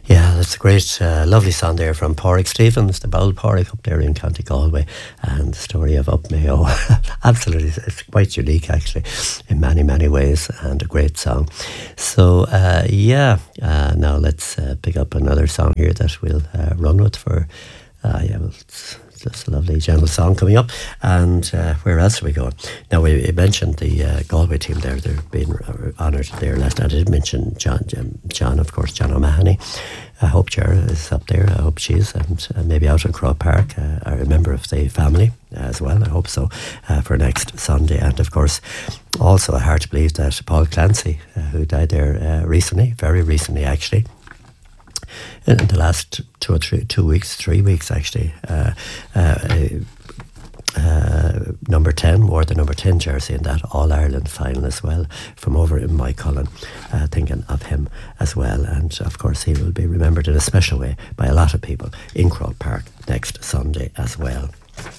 Yeah, that's a great, lovely song there from Pádraig Stevens, the Bowl Pádraig up there in County Galway, and the story of Up Mayo. Absolutely, it's quite unique actually, in many, many ways, and a great song. So, now let's pick up another song here that we'll run with for, it's just a lovely, gentle song coming up. And where else are we going? Now, we mentioned the Galway team there. They've been honoured there last night. I did mention John, of course, John O'Mahony. I hope Ger is up there. I hope she is. And maybe out in Crow Park, a member of the family as well. I hope so, for next Sunday. And, of course, also hard to believe that Paul Clancy, who died there recently, very recently actually, in the last 3 weeks actually, number 10 wore the number 10 jersey in that All-Ireland final as well, from over in Moycullen, thinking of him as well. And of course he will be remembered in a special way by a lot of people in Croke Park next Sunday as well.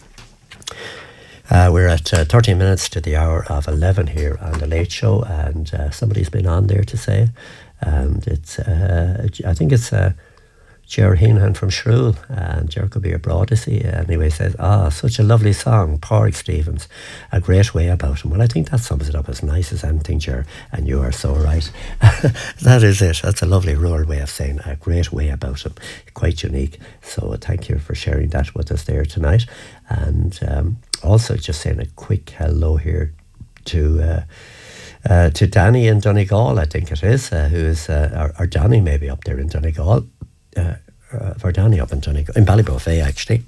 We're at 13 minutes to the hour of 11 here on The Late Show, and somebody's been on there to say, and it's I think it's Ger Heenan from Shrule, and Ger could be abroad, is he? Anyway, says, such a lovely song, Pádraig Stevens, a great way about him. Well, I think that sums it up as nice as anything, Ger, and you are so right. That is it. That's a lovely rural way of saying a great way about him. Quite unique. So thank you for sharing that with us there tonight. And also just saying a quick hello here to Danny in Donegal, I think it is, who is, or Danny maybe up there in Donegal. For Danny up in Donegal, in Ballybofey actually,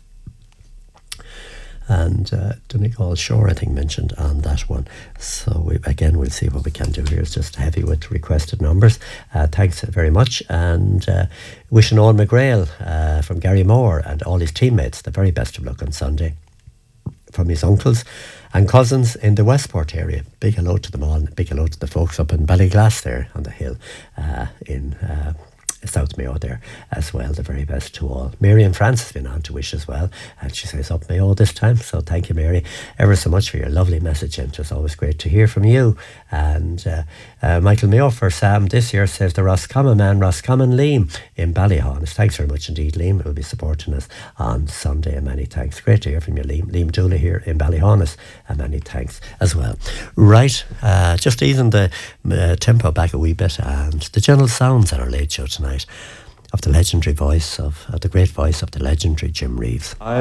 and Donegal Shore I think mentioned on that one. So we'll see what we can do here. It's just heavy with requested numbers. Thanks very much, and wishing Owen McGrail from Gary Moore and all his teammates the very best of luck on Sunday from his uncles and cousins in the Westport area. Big hello to them all, and big hello to the folks up in Ballyglass there on the hill in South Mayo there as well. The very best to all. Mary and France has been on to wish as well, and she says Up Mayo this time, so thank you, Mary, ever so much for your lovely message, and it's always great to hear from you. And Michael Mayo for Sam this year says the Roscommon man, Roscommon Liam in Ballyhonest. Thanks very much indeed, Liam, will be supporting us on Sunday, and many thanks. Great to hear from you, Liam Dooley here in Ballyhonest, and many thanks as well. Right, just easing the tempo back a wee bit, and the gentle sounds at our late show tonight of the legendary voice of the great voice of the legendary Jim Reeves.